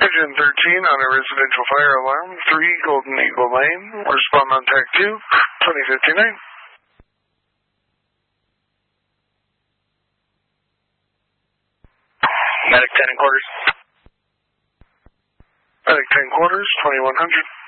Engine 13 on a residential fire alarm, 3 Golden Eagle Lane. Respond on TAC 2, 2059. Medic 10 and quarters. Medic 10 quarters, 2100.